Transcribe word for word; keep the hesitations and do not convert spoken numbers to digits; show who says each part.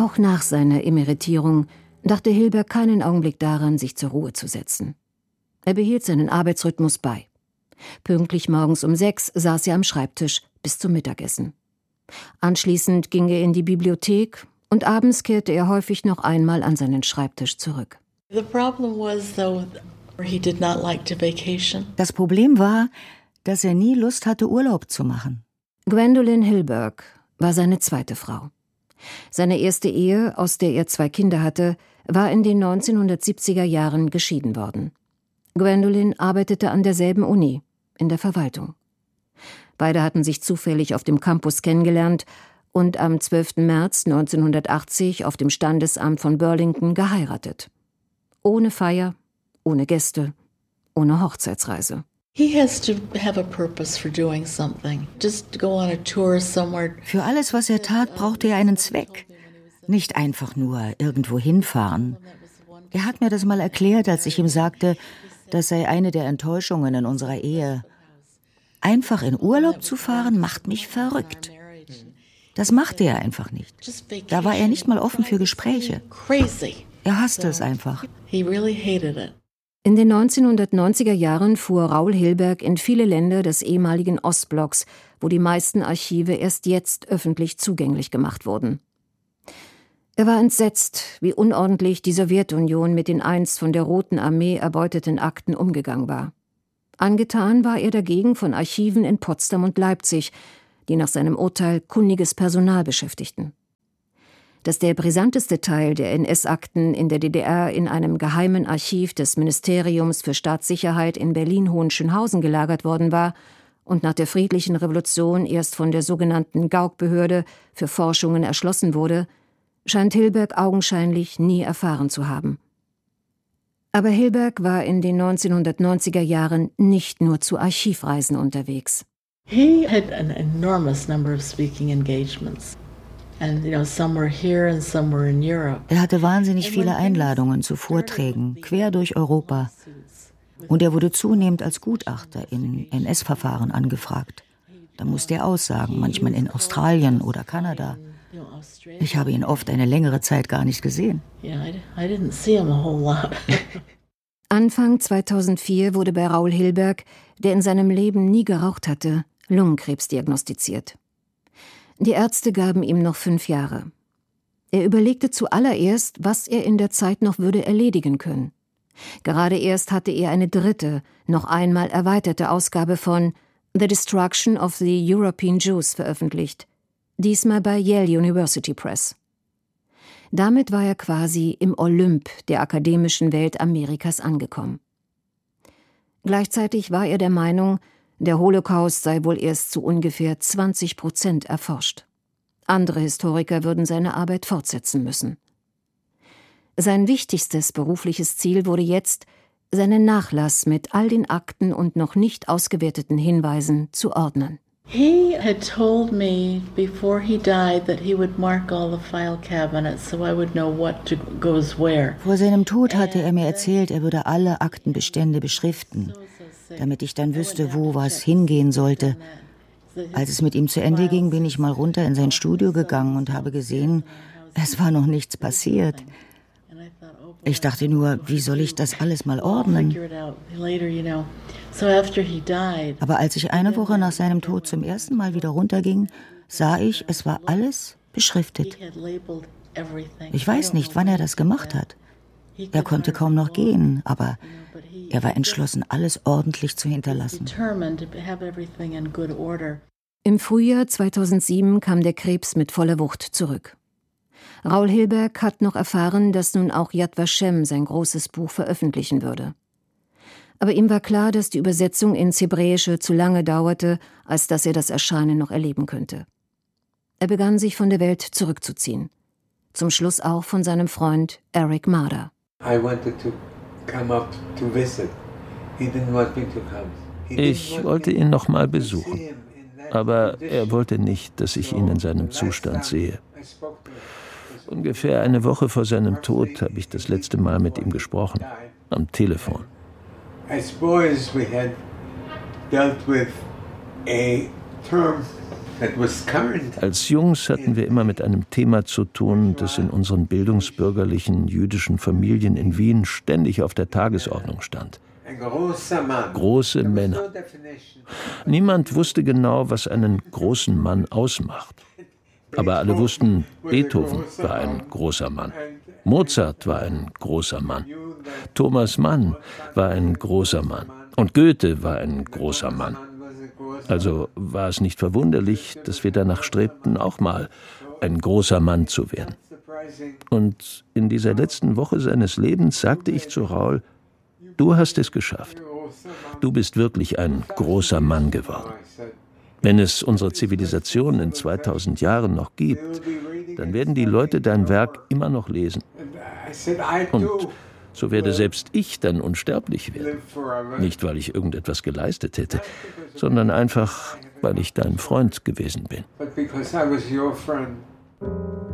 Speaker 1: Auch nach seiner Emeritierung dachte Hilberg keinen Augenblick daran, sich zur Ruhe zu setzen. Er behielt seinen Arbeitsrhythmus bei. Pünktlich morgens um sechs saß er am Schreibtisch bis zum Mittagessen. Anschließend ging er in die Bibliothek und abends kehrte er häufig noch einmal an seinen Schreibtisch zurück.
Speaker 2: Das Problem war, dass er nie Lust hatte, Urlaub zu machen.
Speaker 1: Gwendolyn Hilberg war seine zweite Frau. Seine erste Ehe, aus der er zwei Kinder hatte, war in den neunzehnhundertsiebziger Jahren geschieden worden. Gwendolyn arbeitete an derselben Uni, in der Verwaltung. Beide hatten sich zufällig auf dem Campus kennengelernt und am zwölften März neunzehnhundertachtzig auf dem Standesamt von Burlington geheiratet. Ohne Feier, ohne Gäste, ohne Hochzeitsreise.
Speaker 2: Für alles, was er tat, brauchte er einen Zweck. Nicht einfach nur irgendwo hinfahren. Er hat mir das mal erklärt, als ich ihm sagte, das sei eine der Enttäuschungen in unserer Ehe. Einfach in Urlaub zu fahren, macht mich verrückt. Das machte er einfach nicht. Da war er nicht mal offen für Gespräche. Er hasste es einfach.
Speaker 1: In den neunzehnhundertneunziger Jahren fuhr Raoul Hilberg in viele Länder des ehemaligen Ostblocks, wo die meisten Archive erst jetzt öffentlich zugänglich gemacht wurden. Er war entsetzt, wie unordentlich die Sowjetunion mit den einst von der Roten Armee erbeuteten Akten umgegangen war. Angetan war er dagegen von Archiven in Potsdam und Leipzig, die nach seinem Urteil kundiges Personal beschäftigten. Dass der brisanteste Teil der N S-Akten in der D D R in einem geheimen Archiv des Ministeriums für Staatssicherheit in Berlin-Hohenschönhausen gelagert worden war und nach der friedlichen Revolution erst von der sogenannten Gauck-Behörde für Forschungen erschlossen wurde, scheint Hilberg augenscheinlich nie erfahren zu haben. Aber Hilberg war in den neunzehnhundertneunziger Jahren nicht nur zu Archivreisen unterwegs.
Speaker 3: He had an enormous number of speaking engagements. And, you know, some were here and some were in Europe.
Speaker 2: Er hatte wahnsinnig viele Einladungen zu Vorträgen, quer durch Europa. Und er wurde zunehmend als Gutachter in N S-Verfahren angefragt. Da musste er aussagen, manchmal in Australien oder Kanada. Ich habe ihn oft eine längere Zeit gar nicht gesehen.
Speaker 1: Anfang zweitausendvier wurde bei Raoul Hilberg, der in seinem Leben nie geraucht hatte, Lungenkrebs diagnostiziert. Die Ärzte gaben ihm noch fünf Jahre. Er überlegte zuallererst, was er in der Zeit noch würde erledigen können. Gerade erst hatte er eine dritte, noch einmal erweiterte Ausgabe von The Destruction of the European Jews veröffentlicht, diesmal bei Yale University Press. Damit war er quasi im Olymp der akademischen Welt Amerikas angekommen. Gleichzeitig war er der Meinung, der Holocaust sei wohl erst zu ungefähr zwanzig Prozent erforscht. Andere Historiker würden seine Arbeit fortsetzen müssen. Sein wichtigstes berufliches Ziel wurde jetzt, seinen Nachlass mit all den Akten und noch nicht ausgewerteten Hinweisen zu ordnen.
Speaker 3: He had told me before he died that he would mark all the file cabinets so I would know what to, goes where.
Speaker 2: Vor seinem Tod hatte er mir erzählt, er würde alle Aktenbestände beschriften, damit ich dann wüsste, wo was hingehen sollte. Als es mit ihm zu Ende ging, bin ich mal runter in sein Studio gegangen und habe gesehen, es war noch nichts passiert. Ich dachte nur, wie soll ich das alles mal ordnen? Aber als ich eine Woche nach seinem Tod zum ersten Mal wieder runterging, sah ich, es war alles beschriftet. Ich weiß nicht, wann er das gemacht hat. Er konnte kaum noch gehen, aber er war entschlossen, alles ordentlich zu hinterlassen.
Speaker 1: Im Frühjahr zweitausendsieben kam der Krebs mit voller Wucht zurück. Raoul Hilberg hat noch erfahren, dass nun auch Yad Vashem sein großes Buch veröffentlichen würde. Aber ihm war klar, dass die Übersetzung ins Hebräische zu lange dauerte, als dass er das Erscheinen noch erleben könnte. Er begann, sich von der Welt zurückzuziehen. Zum Schluss auch von seinem Freund Eric Marder.
Speaker 4: Ich wollte ihn noch mal besuchen, aber er wollte nicht, dass ich ihn in seinem Zustand sehe. Ungefähr eine Woche vor seinem Tod habe ich das letzte Mal mit ihm gesprochen, am Telefon. Als Jungs hatten wir immer mit einem Thema zu tun, das in unseren bildungsbürgerlichen jüdischen Familien in Wien ständig auf der Tagesordnung stand. Große Männer. Niemand wusste genau, was einen großen Mann ausmacht. Aber alle wussten, Beethoven war ein großer Mann. Mozart war ein großer Mann. Thomas Mann war ein großer Mann. Und Goethe war ein großer Mann. Also war es nicht verwunderlich, dass wir danach strebten, auch mal ein großer Mann zu werden. Und in dieser letzten Woche seines Lebens sagte ich zu Raoul, du hast es geschafft. Du bist wirklich ein großer Mann geworden. Wenn es unsere Zivilisation in zweitausend Jahren noch gibt, dann werden die Leute dein Werk immer noch lesen. Und so werde selbst ich dann unsterblich werden. Nicht, weil ich irgendetwas geleistet hätte, sondern einfach, weil ich dein Freund gewesen bin.